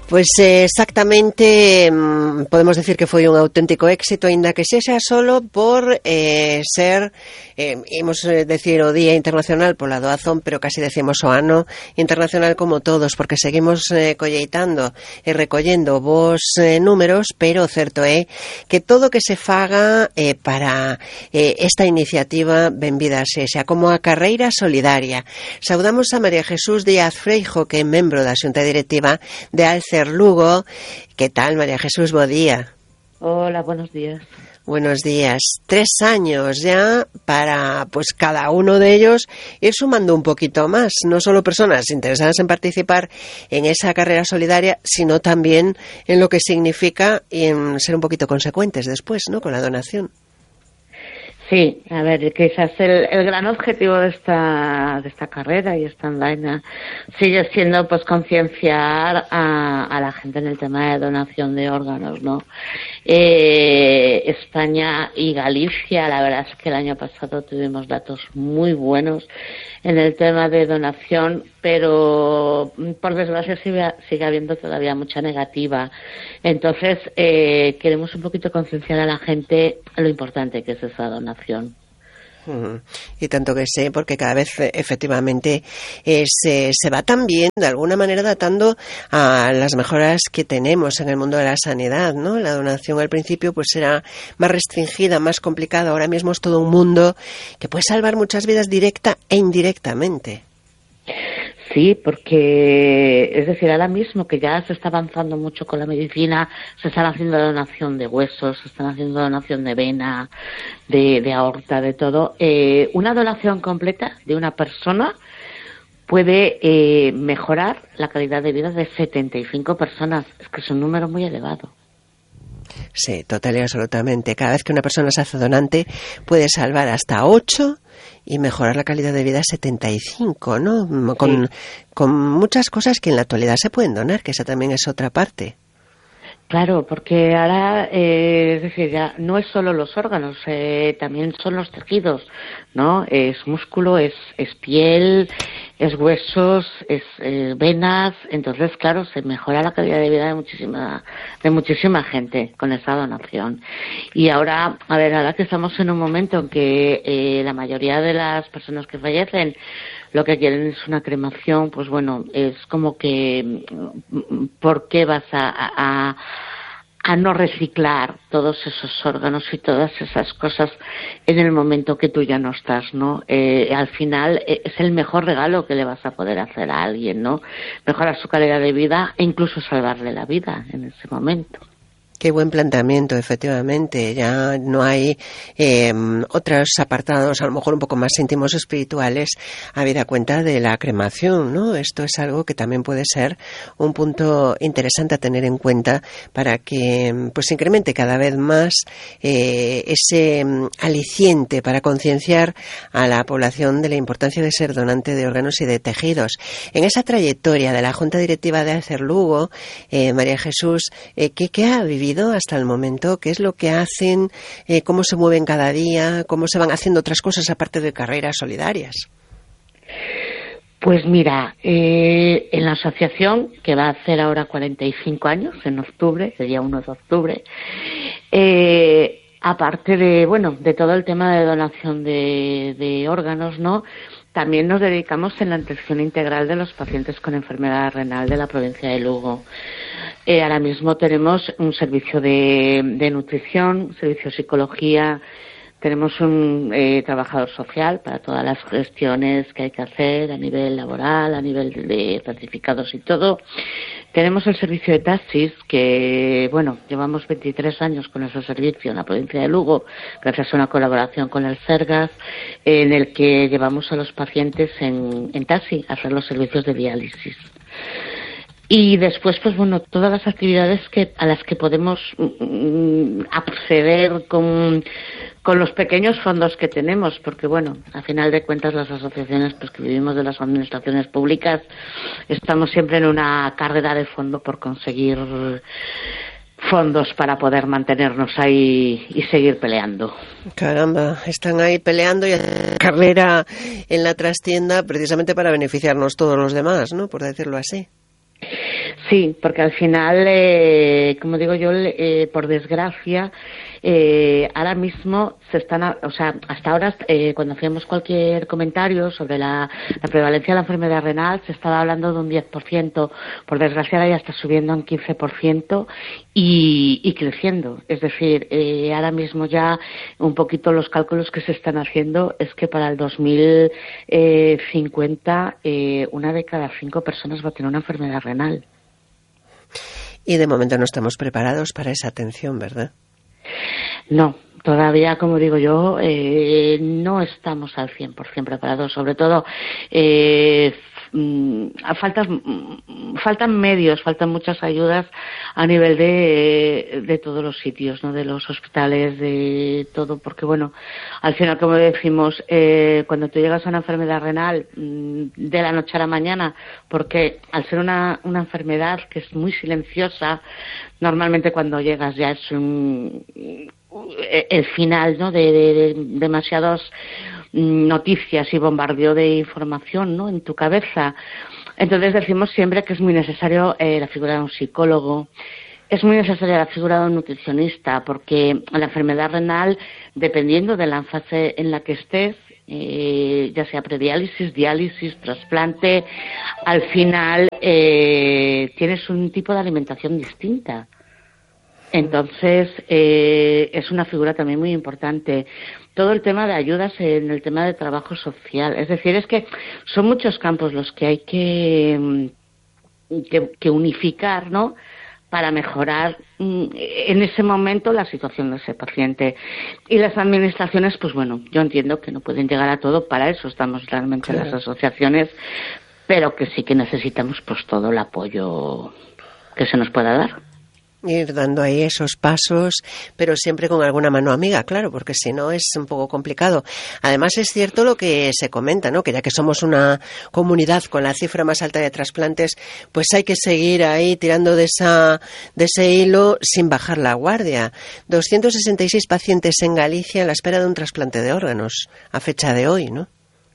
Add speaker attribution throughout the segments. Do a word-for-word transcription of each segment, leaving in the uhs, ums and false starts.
Speaker 1: Pois eh, exactamente mm, podemos decir que foi un auténtico éxito, aínda que sexa solo por eh, ser, eh, imos decir o Día Internacional pola doazón, pero casi decimos o ano internacional como todos, porque seguimos eh, colleitando e recollendo vos eh, números, pero o certo é que todo que se faga eh, para eh, esta iniciativa benvida sexa, como a carreira solidaria. Saudamos a María Jesús Díaz Freijo, que é membro da Xunta Directiva de Alcer Lugo. ¿Qué tal, María Jesús? Buen día.
Speaker 2: Hola, buenos días.
Speaker 1: Buenos días. Tres años ya para, pues, cada uno de ellos ir sumando un poquito más. No solo personas interesadas en participar en esa carrera solidaria, sino también en lo que significa y en ser un poquito consecuentes después, ¿no?, con la donación.
Speaker 2: Sí, a ver, quizás el, el gran objetivo de esta de esta carrera y esta andaina sigue siendo, pues, concienciar a, a la gente en el tema de donación de órganos, ¿no? Eh, España y Galicia, la verdad es que el año pasado tuvimos datos muy buenos en el tema de donación, pero por desgracia sigue, sigue habiendo todavía mucha negativa. Entonces, eh, queremos un poquito concienciar a la gente lo importante que es esa donación.
Speaker 1: Uh-huh. Y tanto que sé, porque cada vez efectivamente eh, se, se va también de alguna manera datando a las mejoras que tenemos en el mundo de la sanidad, ¿no? La donación al principio pues era más restringida, más complicada. Ahora mismo es todo un mundo que puede salvar muchas vidas directa e indirectamente.
Speaker 2: Sí, porque, es decir, ahora mismo que ya se está avanzando mucho con la medicina, se están haciendo donación de huesos, se están haciendo donación de vena, de, de aorta, de todo. Eh, una donación completa de una persona puede eh, mejorar la calidad de vida de setenta y cinco personas. Es que es un número muy elevado.
Speaker 1: Sí, total y absolutamente. Cada vez que una persona se hace donante puede salvar hasta ocho y mejorar la calidad de vida setenta y cinco, ¿no? Con, sí. con muchas cosas que en la actualidad se pueden donar, que esa también es otra parte.
Speaker 2: Claro, porque ahora, eh, es decir, ya no es solo los órganos, eh, también son los tejidos, ¿no? Es músculo, es, es piel, es huesos, es eh, venas. Entonces, claro, se mejora la calidad de vida de muchísima, de muchísima gente con esa donación. Y ahora, a ver, ahora que estamos en un momento en que eh, la mayoría de las personas que fallecen lo que quieren es una cremación, pues bueno, es como que, ¿por qué vas a, a, a no reciclar todos esos órganos y todas esas cosas en el momento que tú ya no estás, ¿no? Eh, al final eh, es el mejor regalo que le vas a poder hacer a alguien, ¿no? Mejorar su calidad de vida e incluso salvarle la vida en ese momento.
Speaker 1: Qué buen planteamiento, efectivamente. Ya no hay eh, otros apartados, a lo mejor un poco más íntimos o espirituales, habida cuenta de la cremación, ¿no? Esto es algo que también puede ser un punto interesante a tener en cuenta para que pues incremente cada vez más eh, ese aliciente para concienciar a la población de la importancia de ser donante de órganos y de tejidos. En esa trayectoria de la Junta Directiva de Alcer Lugo, eh, María Jesús, eh, ¿qué, qué ha vivido hasta el momento? ¿Qué es lo que hacen? Eh, ¿Cómo se mueven cada día? ¿Cómo se van haciendo otras cosas aparte de carreras solidarias?
Speaker 2: Pues mira, eh, en la asociación, que va a hacer ahora cuarenta y cinco años, en octubre, el día uno de octubre, eh, aparte de, bueno, de todo el tema de donación de, de órganos, ¿no?, también nos dedicamos en la atención integral de los pacientes con enfermedad renal de la provincia de Lugo. Eh, ahora mismo tenemos un servicio de, de nutrición, un servicio de psicología, tenemos un eh, trabajador social para todas las gestiones que hay que hacer a nivel laboral, a nivel de certificados y todo. Tenemos el servicio de taxis, que, bueno, llevamos veintitrés años con ese servicio en la provincia de Lugo, gracias a una colaboración con el Sergas, en el que llevamos a los pacientes en, en taxi a hacer los servicios de diálisis. Y después, pues bueno, todas las actividades que a las que podemos mm, acceder con, con los pequeños fondos que tenemos, porque bueno, a final de cuentas las asociaciones, pues que vivimos de las administraciones públicas, estamos siempre en una carrera de fondo por conseguir fondos para poder mantenernos ahí y seguir peleando.
Speaker 1: Caramba, están ahí peleando y haciendo carrera en la trastienda precisamente para beneficiarnos todos los demás, ¿no?, por decirlo así.
Speaker 2: Sí, porque al final, eh, como digo yo, eh, por desgracia, eh, ahora mismo se están, o sea, hasta ahora eh, cuando hacíamos cualquier comentario sobre la, la prevalencia de la enfermedad renal se estaba hablando de un diez por ciento, por desgracia ahora ya está subiendo a un quince por ciento y, y creciendo, es decir, eh, ahora mismo ya un poquito los cálculos que se están haciendo es que para el dos mil cincuenta eh, una de cada cinco personas va a tener una enfermedad renal.
Speaker 1: Y de momento no estamos preparados para esa atención, ¿verdad?
Speaker 2: No, todavía, como digo yo, eh, no estamos al cien por ciento preparados. Sobre todo, eh, faltan, faltan medios, faltan muchas ayudas a nivel de, de todos los sitios, ¿no? De los hospitales, de todo, porque bueno, al final, como decimos, eh, cuando tú llegas a una enfermedad renal de la noche a la mañana, porque al ser una, una enfermedad que es muy silenciosa, normalmente cuando llegas ya es un, el final, ¿no? De, de, de demasiadas noticias y bombardeo de información, ¿no? En tu cabeza. Entonces decimos siempre que es muy necesario eh, la figura de un psicólogo. Es muy necesaria la figura de un nutricionista, porque la enfermedad renal, dependiendo de la fase en la que estés, eh, ya sea prediálisis, diálisis, trasplante, al final eh, tienes un tipo de alimentación distinta. Entonces, eh, es una figura también muy importante. Todo el tema de ayudas en el tema de trabajo social. Es decir, es que son muchos campos los que hay que, que, que unificar, ¿no? Para mejorar en ese momento la situación de ese paciente. Y las administraciones, pues bueno, yo entiendo que no pueden llegar a todo, para eso estamos realmente claro. En las asociaciones, pero que sí que necesitamos pues todo el apoyo que se nos pueda dar.
Speaker 1: Ir dando ahí esos pasos, pero siempre con alguna mano amiga, claro, porque si no es un poco complicado. Además es cierto lo que se comenta, ¿no? Que ya que somos una comunidad con la cifra más alta de trasplantes, pues hay que seguir ahí tirando de esa de ese hilo sin bajar la guardia. doscientos sesenta y seis pacientes en Galicia a la espera de un trasplante de órganos, a fecha de hoy, ¿no?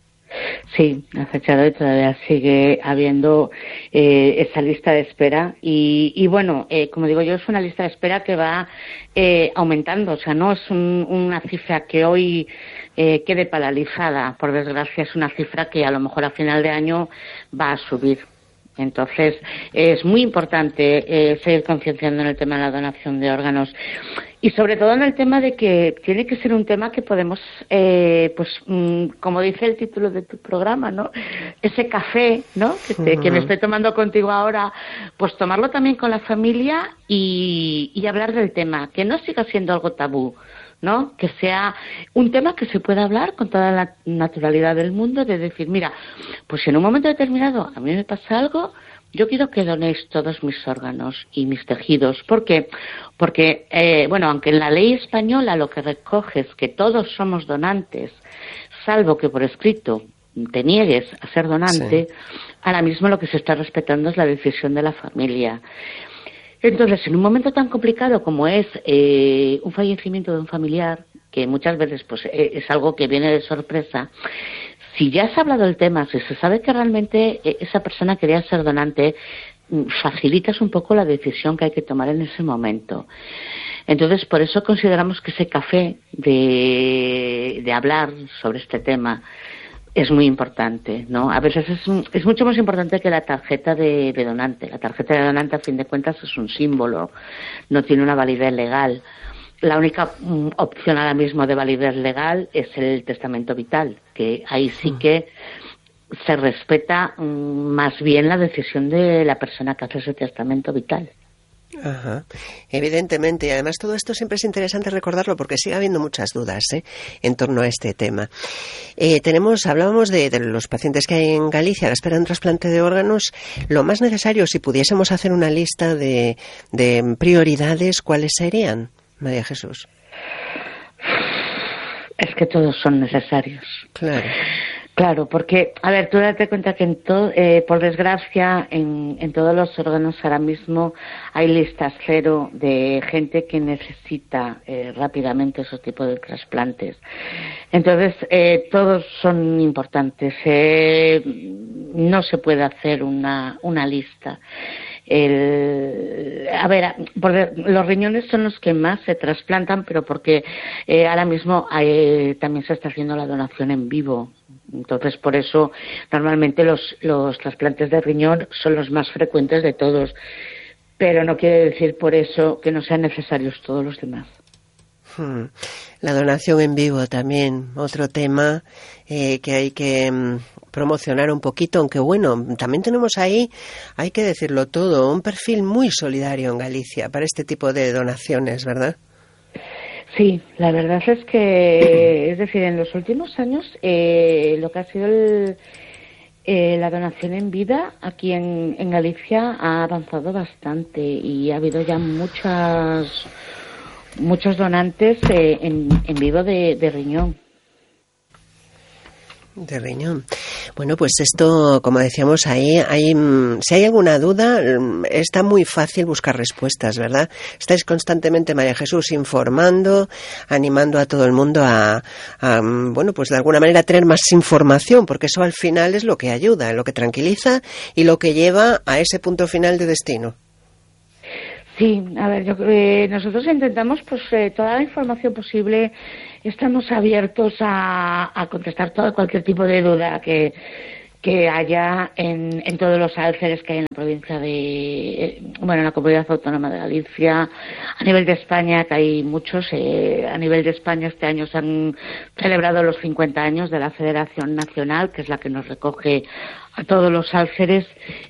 Speaker 2: Sí, a fecha de hoy todavía sigue habiendo eh, esa lista de espera y, y bueno, eh, como digo yo, es una lista de espera que va eh, aumentando, o sea, no es un, una cifra que hoy eh, quede paralizada, por desgracia es una cifra que a lo mejor a final de año va a subir. Entonces, es muy importante eh, seguir concienciando en el tema de la donación de órganos y sobre todo en el tema de que tiene que ser un tema que podemos, eh, pues, mm, como dice el título de tu programa, ¿no? Ese café, ¿no? Que, te, uh-huh. que me estoy tomando contigo ahora, pues tomarlo también con la familia y, y hablar del tema, que no siga siendo algo tabú, ¿no? Que sea un tema que se pueda hablar con toda la naturalidad del mundo, de decir, mira, pues si en un momento determinado a mí me pasa algo, yo quiero que donéis todos mis órganos y mis tejidos. ¿Por qué? Porque, eh, bueno, aunque en la ley española lo que recoge es que todos somos donantes, salvo que por escrito te niegues a ser donante, sí. Ahora mismo lo que se está respetando es la decisión de la familia. Entonces, en un momento tan complicado como es eh, un fallecimiento de un familiar, que muchas veces pues eh, es algo que viene de sorpresa, si ya se ha hablado del tema, si se sabe que realmente eh, esa persona quería ser donante, facilitas un poco la decisión que hay que tomar en ese momento. Entonces, por eso consideramos que ese café de, de hablar sobre este tema es muy importante, ¿no? A veces es, es mucho más importante que la tarjeta de, de donante. La tarjeta de donante, a fin de cuentas, es un símbolo, no tiene una validez legal. La única mm, opción ahora mismo de validez legal es el testamento vital, que ahí sí que se respeta mm, más bien la decisión de la persona que hace ese testamento vital.
Speaker 1: Ajá, evidentemente, y además todo esto siempre es interesante recordarlo porque sigue habiendo muchas dudas ¿eh? en torno a este tema. Eh, tenemos, hablábamos de, de los pacientes que hay en Galicia a la espera de un trasplante de órganos. Lo más necesario, si pudiésemos hacer una lista de, de prioridades, ¿cuáles serían, María Jesús?
Speaker 2: Es que todos son necesarios.
Speaker 1: Claro.
Speaker 2: Claro, porque, a ver, tú date cuenta que, en to, eh, por desgracia, en, en todos los órganos ahora mismo hay listas cero de gente que necesita eh, rápidamente esos tipos de trasplantes. Entonces, eh, todos son importantes. Eh, no se puede hacer una, una lista. El, a ver, los riñones son los que más se trasplantan, pero porque eh, ahora mismo hay, también se está haciendo la donación en vivo. Entonces, por eso, normalmente los, los trasplantes de riñón son los más frecuentes de todos. Pero no quiere decir por eso que no sean necesarios todos los demás.
Speaker 1: Hmm. La donación en vivo también, otro tema eh, que hay que mm, promocionar un poquito, aunque bueno, también tenemos ahí, hay que decirlo todo, un perfil muy solidario en Galicia para este tipo de donaciones, ¿verdad?
Speaker 2: Sí, la verdad es que, es decir, en los últimos años eh, lo que ha sido el, eh, la donación en vida aquí en, en Galicia ha avanzado bastante y ha habido ya muchas muchos donantes eh, en, en vivo de, de riñón.
Speaker 1: De riñón. Bueno, pues esto, como decíamos ahí, hay, si hay alguna duda, está muy fácil buscar respuestas, ¿verdad? Estáis constantemente, María Jesús, informando, animando a todo el mundo a, a, bueno, pues de alguna manera tener más información, porque eso al final es lo que ayuda, lo que tranquiliza y lo que lleva a ese punto final de destino.
Speaker 2: Sí, a ver, yo, eh, nosotros intentamos pues eh, toda la información posible, estamos abiertos a, a contestar todo cualquier tipo de duda que, que haya en, en todos los alférez que hay en la provincia de, eh, bueno, en la Comunidad Autónoma de Galicia, a nivel de España, que hay muchos, eh, a nivel de España este año se han celebrado los cincuenta años de la Federación Nacional, que es la que nos recoge a todos los alférez,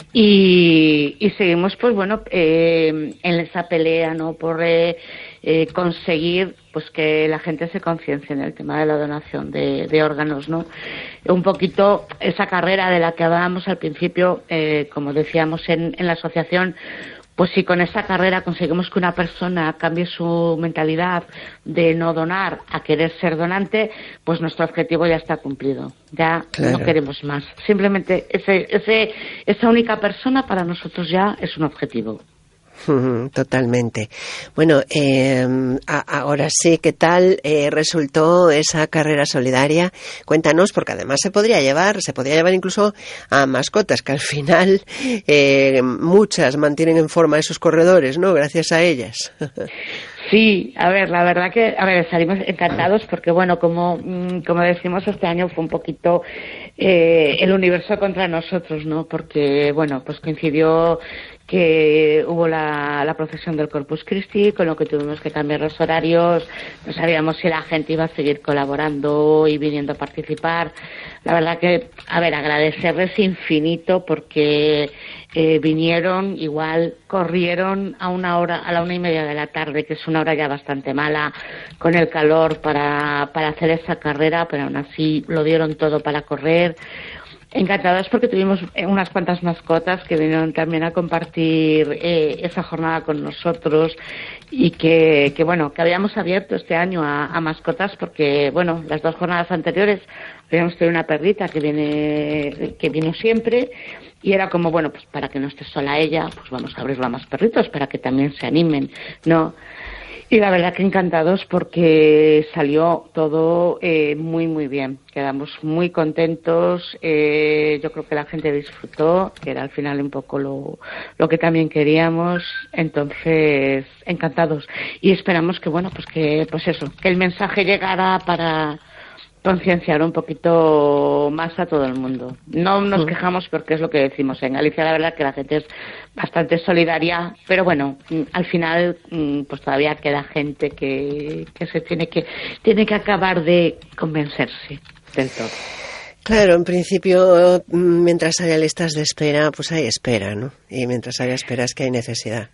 Speaker 2: y, y seguimos pues bueno eh, en esa pelea no por eh, eh, conseguir pues que la gente se conciencie en el tema de la donación de, de órganos, no un poquito esa carrera de la que hablábamos al principio, eh, como decíamos en, en la asociación. Pues si con esa carrera conseguimos que una persona cambie su mentalidad de no donar a querer ser donante, pues nuestro objetivo ya está cumplido. Ya claro. No queremos más. Simplemente ese, ese, esa única persona para nosotros ya es un objetivo.
Speaker 1: Totalmente. Bueno, eh, a, ahora sí, ¿qué tal eh, resultó esa carrera solidaria? Cuéntanos, porque además se podría llevar, se podría llevar incluso a mascotas, que al final eh, muchas mantienen en forma esos corredores, ¿no? Gracias a ellas.
Speaker 2: Sí, a ver, la verdad que, a ver, salimos encantados porque, bueno, como, como decimos, este año fue un poquito eh, el universo contra nosotros, ¿no? Porque, bueno, pues coincidió que hubo la, la procesión del Corpus Christi, con lo que tuvimos que cambiar los horarios, no sabíamos si la gente iba a seguir colaborando y viniendo a participar. La verdad que, a ver, agradecerles infinito porque eh, vinieron, igual corrieron a una hora, a la una y media de la tarde, que es una hora ya bastante mala, con el calor para, para hacer esa carrera, pero aún así lo dieron todo para correr. Encantados porque tuvimos unas cuantas mascotas que vinieron también a compartir eh, esa jornada con nosotros y que, que bueno, que habíamos abierto este año a, a mascotas porque, bueno, las dos jornadas anteriores habíamos tenido una perrita que viene, que vino siempre y era como, bueno, pues para que no esté sola ella, pues vamos a abrirlo a más perritos para que también se animen, ¿no? Y la verdad que encantados porque salió todo eh, muy, muy bien. Quedamos muy contentos. Eh, yo creo que la gente disfrutó, que era al final un poco lo, lo que también queríamos. Entonces, encantados. Y esperamos que, bueno, pues que, pues eso, que el mensaje llegara para concienciar un poquito más a todo el mundo. No nos quejamos porque es lo que decimos. En Galicia la verdad que la gente es bastante solidaria, pero bueno, al final pues todavía queda gente que, que se tiene que tiene que acabar de convencerse del todo.
Speaker 1: Claro, en principio, mientras haya listas de espera, pues hay espera, ¿no? Y mientras haya espera es que hay necesidad.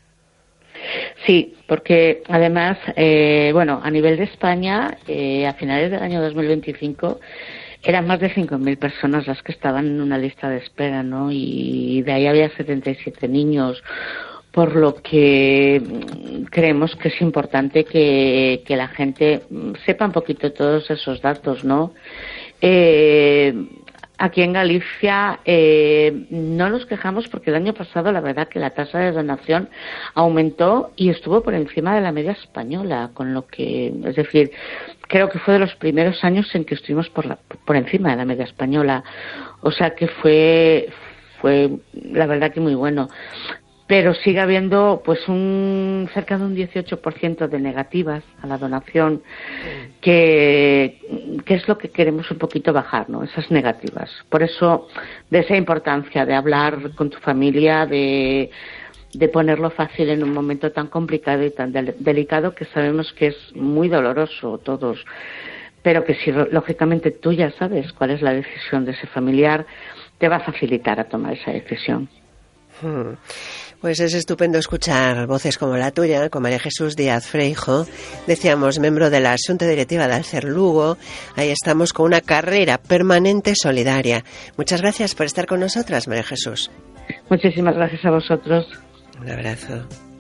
Speaker 2: Sí, porque además, eh, bueno, a nivel de España, eh, a finales del año dos mil veinticinco eran más de cinco mil personas las que estaban en una lista de espera, ¿no? Y de ahí había setenta y siete niños, por lo que creemos que es importante que, que la gente sepa un poquito todos esos datos, ¿no? Eh, Aquí en Galicia eh, no nos quejamos porque el año pasado la verdad que la tasa de donación aumentó y estuvo por encima de la media española, con lo que, es decir, creo que fue de los primeros años en que estuvimos por, la, por encima de la media española, o sea que fue, fue la verdad que muy bueno. Pero sigue habiendo pues un cerca de un dieciocho por ciento de negativas a la donación, que, que es lo que queremos un poquito bajar, ¿no? Esas negativas. Por eso, de esa importancia de hablar con tu familia, de, de ponerlo fácil en un momento tan complicado y tan del, delicado, que sabemos que es muy doloroso todos, pero que si lógicamente tú ya sabes cuál es la decisión de ese familiar, te va a facilitar a tomar esa decisión.
Speaker 1: Hmm. Pues es estupendo escuchar voces como la tuya, con María Jesús Díaz Freijo, decíamos, miembro de la Xunta Directiva de Alcer Lugo. Ahí estamos con una carrera permanente solidaria. Muchas gracias por estar con nosotras, María Jesús.
Speaker 2: Muchísimas gracias a vosotros.
Speaker 1: Un abrazo.